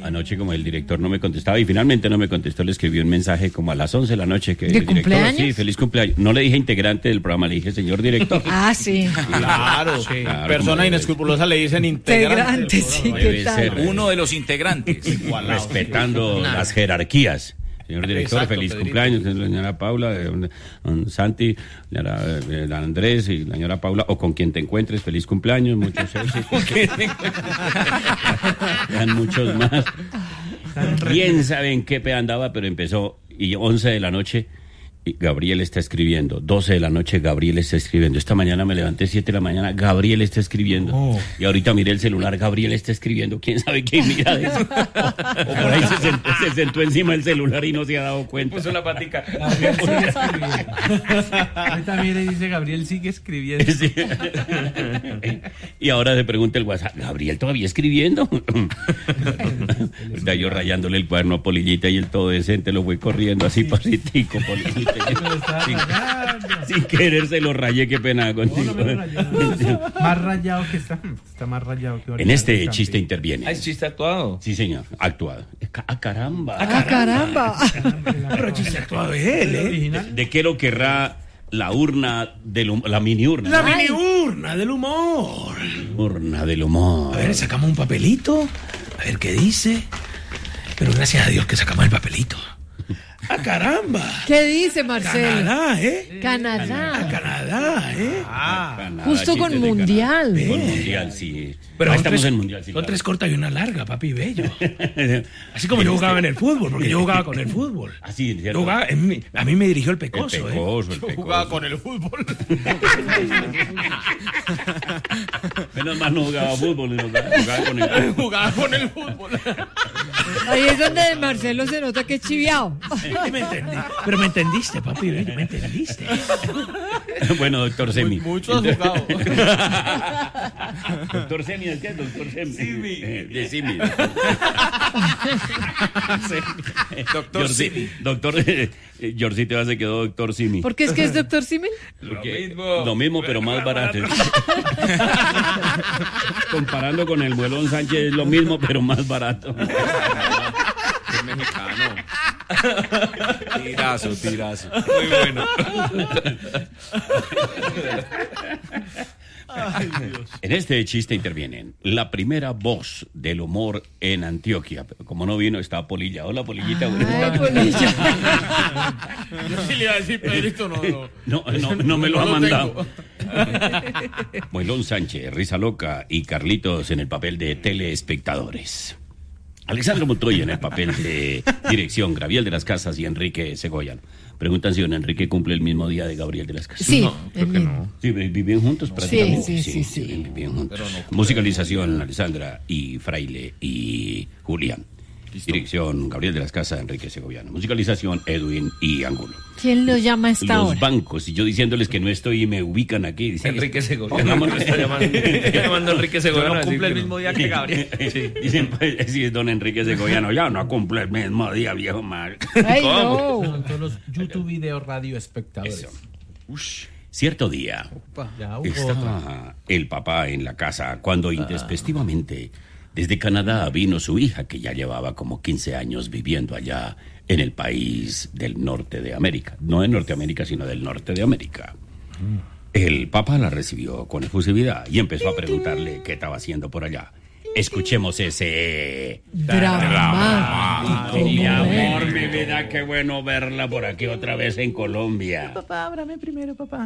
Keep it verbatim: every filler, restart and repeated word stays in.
Anoche, como el director no me contestaba, y finalmente no me contestó, le escribí un mensaje como a las once de la noche. Que ¿De el director, cumpleaños? sí, feliz cumpleaños. No le dije integrante del programa, le dije señor director. Ah, sí. Claro, Sí, claro, persona como inescrupulosa le dicen integrante. Integrante, sí, ¿qué Debe tal? ser, Uno de los integrantes. respetando las jerarquías. Señor director, Exacto, feliz Pedrito. cumpleaños, la señora Paula, eh, don- don Santi, la señora eh, Andrés y la señora Paula, o con quien te encuentres, feliz cumpleaños, muchos éxitos. Eran muchos más. Quién sabe en qué pe andaba, pero empezó, y once de la noche, y Gabriel está escribiendo, doce de la noche, Gabriel está escribiendo. Esta mañana me levanté siete de la mañana, Gabriel está escribiendo. Oh. Y ahorita miré el celular, Gabriel está escribiendo. ¿Quién sabe qué mira de eso? O, o por ahí se sentó, se sentó encima del celular y no se ha dado cuenta. Puso la patica. Gabriel sigue escribiendo. Ahorita mire y dice Gabriel sigue escribiendo. Sí. Y ahora se pregunta el WhatsApp, ¿Gabriel todavía escribiendo? Está yo rayándole el cuaderno a Polillita y el todo decente lo voy corriendo así pasitico, Polillita. Pero está Sin, rayando. sin querer se lo rayé, qué pena No, contigo. no me rayó, no. Más rayado que está. Está más rayado que ahorita. En este Está chiste bien. interviene. Ah, es chiste actuado. Sí, señor, actuado. ¡Ah, caramba! Ah, caramba. Pero chiste actuado de él, ¿eh? Original. ¿De qué lo querrá la urna del hum- la mini urna? La ¿no? mini urna del humor. Urna del humor. A ver, sacamos un papelito. A ver qué dice. Pero gracias a Dios que sacamos el papelito. ¡Ah, caramba! ¿Qué dice Marcelo? Canadá, ¿eh? ¡Ah, Canadá. Canadá, ¿eh? Canadá, Justo chistes con de Mundial. Canadá. Con Mundial, sí. Pero Ah, son estamos tres, en Mundial, sí. son claro. tres cortas y una larga, papi bello. Así como yo jugaba en el fútbol, porque yo jugaba con el fútbol. Así, Yo ¿cierto? jugaba, en mi- a mí me dirigió el El pecoso, ¿eh? pecoso, el Yo pecoso. jugaba con el fútbol. Menos mal no jugaba fútbol, sino que jugaba con el... Jugaba con el fútbol. Ahí es donde Marcelo se nota que es chiviao. Sí, me entendí. Pero me entendiste, papi bello, me entendiste. Bueno, doctor Semi. Mucho has jugado. Doctor Semi, ¿es qué? Doctor Semi. Eh, De Simi. Doctor Yorci- Simi. Doctor, eh, Yorcito ya se quedó doctor Simi. ¿Por qué es que es doctor Simen? Porque- mismo. Lo mismo, pero más barato. Comparando con el Muelón Sánchez, es lo mismo, pero más barato. Es mexicano. Tirazo, tirazo. Muy bueno. En este chiste intervienen la primera voz del humor en Antioquia. Pero como no vino, está Polilla. Hola, Polillita. Ay, Polilla. Yo sí le iba a decir, Pedrito, no, no. No, no, no me lo No ha lo mandado. Muelón Sánchez, Risa Loca y Carlitos en el papel de telespectadores. Alexandro Montoya en el papel de dirección, Gabriel de las Casas y Enrique Segoyan. Preguntan si don Enrique cumple el mismo día de Gabriel de las Casas. Sí, creo el que mismo. no. Sí, viven juntos prácticamente. sí, sí, sí. Viven juntos. Pero no. Musicalización, Alessandra y Fraile y Julián. Listo. Dirección, Gabriel de las Casas, Enrique Segoviano. Musicalización, Edwin y Angulo. ¿Quién lo llama a esta Los hora? bancos, y yo diciéndoles que no estoy y me ubican aquí. Dicen, Enrique Segoviano. Pongamos- Me está llamando, está llamando Enrique Segoviano. No a decir cumple el que no. mismo día que Gabriel. Sí, dicen, pues, sí, es don Enrique Segoviano. Ya no cumple el mismo día, viejo mal. Ay, no. Son todos los YouTube Video Radio espectadores. Eso. Cierto día, Ya hubo otra. estaba el papá en la casa cuando intempestivamente desde Canadá vino su hija, que ya llevaba como quince años viviendo allá en el país del norte de América. No en Norteamérica, sino del norte de América. El papá la recibió con efusividad y empezó a preguntarle qué estaba haciendo por allá. Escuchemos ese... Dramático. Mi amor, mi vida, qué bueno verla por aquí otra vez en Colombia. Papá, ábrame primero, papá.